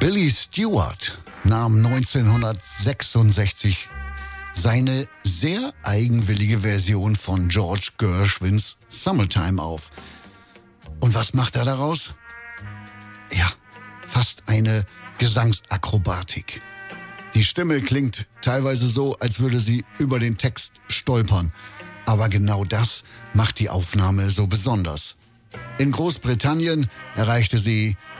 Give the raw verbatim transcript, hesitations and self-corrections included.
Billy Stewart nahm neunzehnhundertsechsundsechzig seine sehr eigenwillige Version von George Gershwins Summertime auf. Und was macht er daraus? Ja, fast eine Gesangsakrobatik. Die Stimme klingt teilweise so, als würde sie über den Text stolpern. Aber genau das macht die Aufnahme so besonders. In Großbritannien erreichte sie